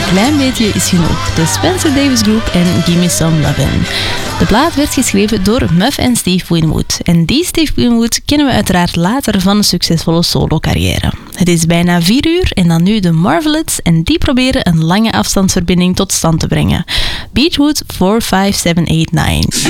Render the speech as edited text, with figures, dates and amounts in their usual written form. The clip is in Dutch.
klein beetje is genoeg. De Spencer Davis Group en Gimme Some Lovin'. De plaat werd geschreven door Muff en Steve Winwood. En die Steve Winwood kennen we uiteraard later van een succesvolle solo-carrière. Het is bijna 4 uur en dan nu de Marvelettes en die proberen een lange afstandsverbinding tot stand te brengen. Beachwood 45789.